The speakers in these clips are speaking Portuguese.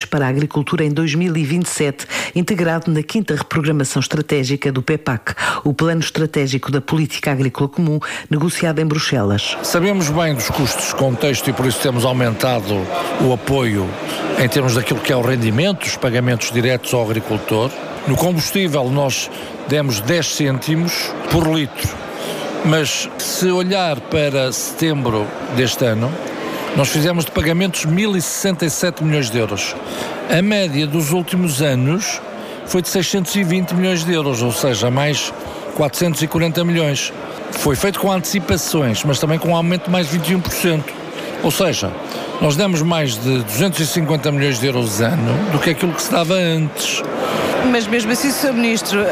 para a agricultura em 2027, integrado na 5ª reprogramação estratégica do PEPAC, o Plano Estratégico da Política Agrícola Comum, negociado em Bruxelas. Sabemos bem dos custos, contexto, e por isso temos aumentado o apoio em termos daquilo que é o rendimento, os pagamentos diretos ao agricultor. No combustível nós demos 10 cêntimos por litro, mas se olhar para setembro deste ano, nós fizemos de pagamentos 1.067 milhões de euros. A média dos últimos anos foi de 620 milhões de euros, ou seja, mais 440 milhões. Foi feito com antecipações, mas também com um aumento de mais 21%. Ou seja, nós demos mais de 250 milhões de euros ano do que aquilo que se dava antes. Mas mesmo assim, Sr. Ministro,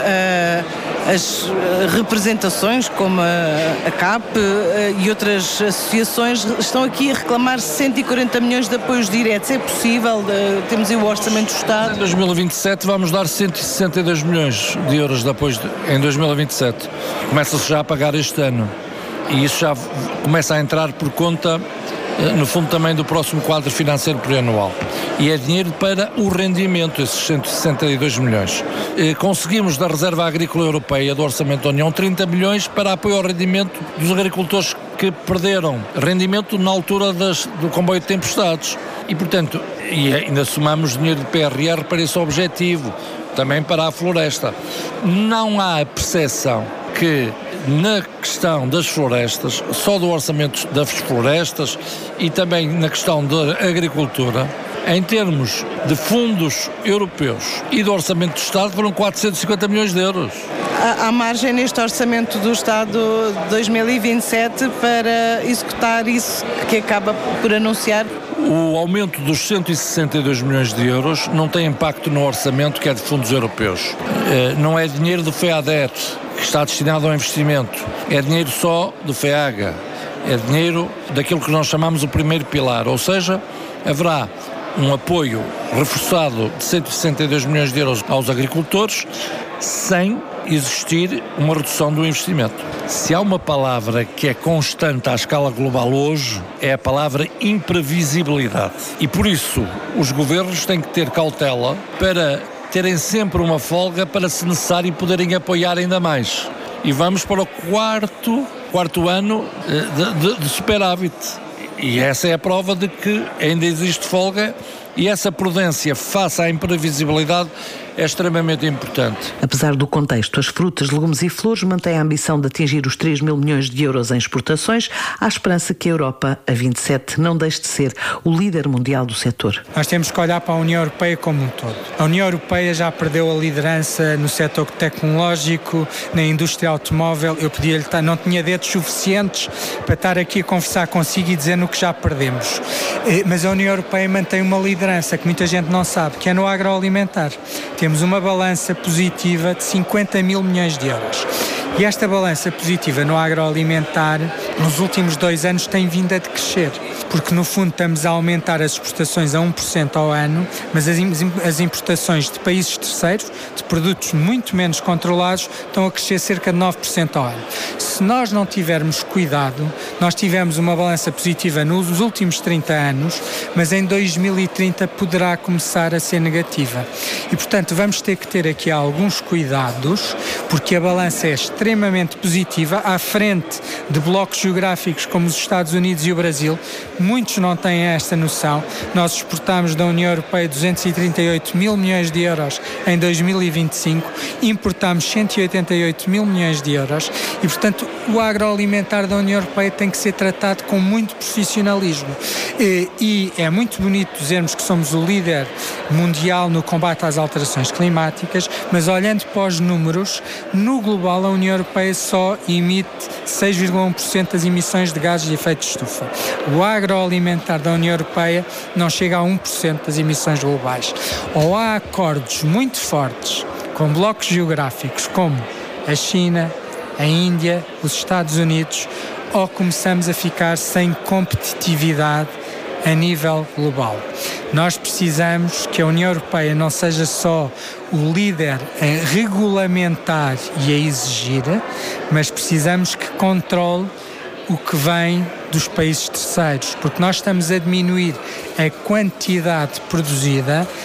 as representações como a CAP e outras associações estão aqui a reclamar 140 milhões de apoios diretos. É possível? Temos aí o Orçamento do Estado. Em 2027 vamos dar 162 milhões de euros de apoios em 2027. Começa-se já a pagar este ano. E isso já começa a entrar por conta, no fundo, também do próximo quadro financeiro plurianual. E é dinheiro para o rendimento, esses 162 milhões. Conseguimos da Reserva Agrícola Europeia, do Orçamento da União, 30 milhões para apoio ao rendimento dos agricultores que perderam rendimento na altura do comboio de tempestades. E, portanto, ainda somamos dinheiro de PRR para esse objetivo, também para a floresta. Não há a percepção que na questão das florestas, só do orçamento das florestas e também na questão da agricultura, em termos de fundos europeus e do orçamento do Estado, foram 450 milhões de euros. Há margem neste orçamento do Estado de 2027 para executar isso que acaba por anunciar? O aumento dos 162 milhões de euros não tem impacto no orçamento, que é de fundos europeus. Não é dinheiro do FEADER, que está destinado ao investimento. É dinheiro só do FEAGA. É dinheiro daquilo que nós chamamos o primeiro pilar. Ou seja, haverá um apoio reforçado de 162 milhões de euros aos agricultores, sem existir uma redução do investimento. Se há uma palavra que é constante à escala global hoje, é a palavra imprevisibilidade. E por isso, os governos têm que ter cautela para terem sempre uma folga para, se necessário, poderem apoiar ainda mais. E vamos para o quarto ano de superávit. E essa é a prova de que ainda existe folga, e essa prudência face à imprevisibilidade é extremamente importante. Apesar do contexto, as frutas, legumes e flores mantêm a ambição de atingir os 3 mil milhões de euros em exportações. Há esperança que a Europa, a 27, não deixe de ser o líder mundial do setor. Nós temos que olhar para a União Europeia como um todo. A União Europeia já perdeu a liderança no setor tecnológico, na indústria automóvel. Eu podia-lhe não tinha dedos suficientes para estar aqui a conversar consigo e dizer no que já perdemos. Mas a União Europeia mantém uma liderança que muita gente não sabe, que é no agroalimentar. Temos uma balança positiva de 50 mil milhões de euros. E esta balança positiva no agroalimentar, nos últimos 2 anos, tem vindo a decrescer. Porque, no fundo, estamos a aumentar as exportações a 1% ao ano, mas as importações de países terceiros, de produtos muito menos controlados, estão a crescer cerca de 9% ao ano. Se nós não tivermos cuidado, nós tivemos uma balança positiva nos últimos 30 anos, mas em 2030 poderá começar a ser negativa. E, portanto, vamos ter que ter aqui alguns cuidados, porque a balança é extremamente positiva, à frente de blocos geográficos como os Estados Unidos e o Brasil. Muitos não têm esta noção. Nós exportamos da União Europeia 238 mil milhões de euros em 2025, importamos 188 mil milhões de euros e, portanto, o agroalimentar da União Europeia tem que ser tratado com muito profissionalismo. E é muito bonito dizermos que somos o líder mundial no combate às alterações climáticas, mas olhando para os números, no global a União Europeia só emite 6,1% das emissões de gases de efeito de estufa. O agroalimentar da União Europeia não chega a 1% das emissões globais. Ou há acordos muito fortes com blocos geográficos como a China, a Índia, os Estados Unidos, ou começamos a ficar sem competitividade a nível global. Nós precisamos que a União Europeia não seja só o líder a regulamentar e a exigir, mas precisamos que controle o que vem dos países terceiros, porque nós estamos a diminuir a quantidade produzida